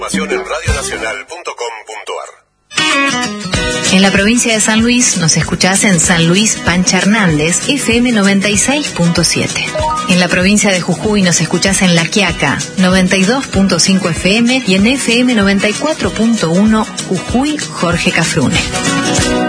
Información en radionacional.com.ar. En la provincia de San Luis nos escuchás en San Luis Pancha Hernández, FM 96.7. En la provincia de Jujuy nos escuchás en La Quiaca, 92.5 FM y en FM 94.1 Jujuy Jorge Cafrune.